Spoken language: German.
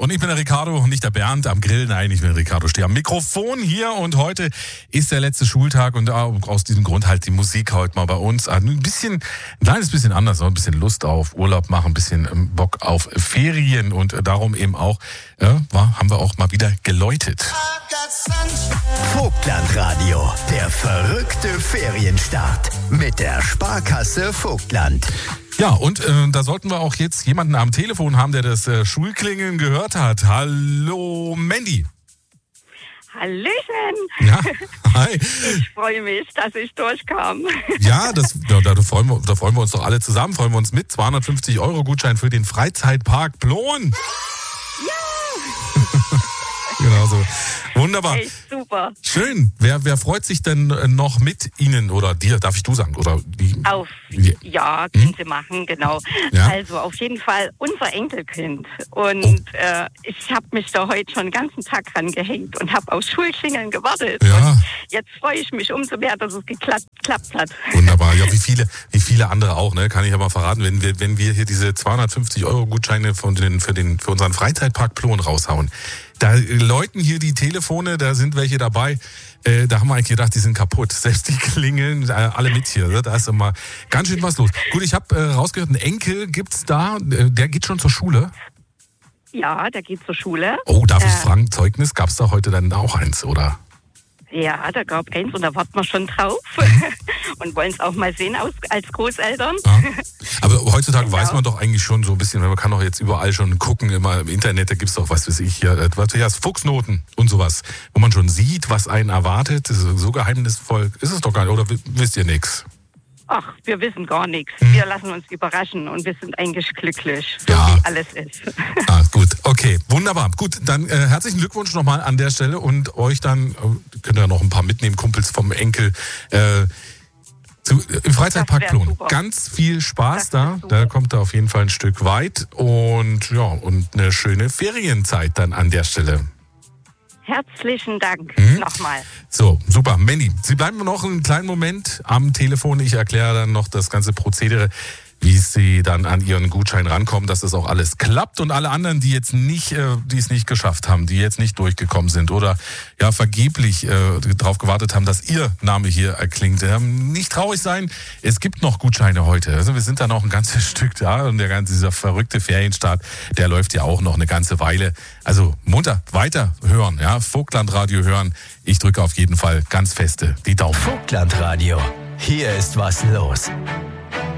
Und ich bin der Ricardo, nicht der Bernd am Grill. Nein, ich bin Ricardo, stehe am Mikrofon hier und heute ist der letzte Schultag und aus diesem Grund halt die Musik heute mal bei uns. Ein kleines bisschen anders, ein bisschen Lust auf Urlaub machen, ein bisschen Bock auf Ferien und darum eben auch, haben wir auch mal wieder geläutet. Vogtland-Radio, der verrückte Ferienstart mit der Sparkasse Vogtland. Ja, und da sollten wir auch jetzt jemanden am Telefon haben, der das Schulklingeln gehört hat. Hallo, Mandy. Hallöchen. Ja, hi. Ich freue mich, dass ich durchkam. Ja, da freuen wir uns doch alle zusammen. Freuen wir uns mit. 250 € Gutschein für den Freizeitpark Ploen. Ja. Genau so. Wunderbar. Echt super. Schön. Wer freut sich denn noch mit Ihnen oder dir? Darf ich du sagen? Oder die? Ja, können Sie machen, genau. Ja? Also auf jeden Fall unser Enkelkind. Und ich habe mich da heute schon den ganzen Tag rangehängt und habe auf Schulklingeln gewartet. Ja. Und jetzt freue ich mich umso mehr, dass es geklappt hat. Wunderbar. Ja, wie viele andere auch, ne? Kann ich aber verraten, wenn wir hier diese 250 € Gutscheine für unseren Freizeitpark Ploen raushauen. Da läuten hier die Telefone, da sind welche dabei. Da haben wir eigentlich gedacht, die sind kaputt. Selbst die klingeln, alle mit hier. Da ist immer ganz schön was los. Gut, ich habe rausgehört, einen Enkel gibt's da. Der geht schon zur Schule? Ja, der geht zur Schule. Oh, darf ich fragen, Zeugnis? Gab's da heute dann auch eins, oder? Ja, da gab eins und da warten wir schon drauf und wollen es auch mal sehen als Großeltern. Ja. Aber heutzutage Genau. weiß man doch eigentlich schon so ein bisschen, man kann doch jetzt überall schon gucken, immer im Internet, da gibt's doch, was weiß ich, hier, Fuchsnoten und sowas, wo man schon sieht, was einen erwartet. Das ist so geheimnisvoll ist es doch gar nicht, oder wisst ihr nichts? Ach, wir wissen gar nichts. Wir lassen uns überraschen und wir sind eigentlich glücklich, so Ja. wie alles ist. Gut, okay, wunderbar. Gut, dann herzlichen Glückwunsch nochmal an der Stelle und euch dann, könnt ihr noch ein paar mitnehmen, Kumpels vom Enkel, im Freizeitpark Das wär Ploen. super. Ganz viel Spaß Das wär da, super. da kommt ihr auf jeden Fall ein Stück weit und ja, und eine schöne Ferienzeit dann an der Stelle. Herzlichen Dank nochmal. So, super. Mandy, Sie bleiben noch einen kleinen Moment am Telefon. Ich erkläre dann noch das ganze Prozedere, wie Sie dann an Ihren Gutschein rankommen, dass das auch alles klappt. Und alle anderen, die jetzt nicht, die es nicht geschafft haben, die jetzt nicht durchgekommen sind oder ja vergeblich darauf gewartet haben, dass Ihr Name hier erklingt, nicht traurig sein. Es gibt noch Gutscheine heute. Also wir sind da noch ein ganzes Stück da und dieser verrückte Ferienstart, der läuft ja auch noch eine ganze Weile. Also munter weiter hören, ja, Vogtland-Radio hören. Ich drücke auf jeden Fall ganz feste die Daumen. Vogtland-Radio, hier ist was los.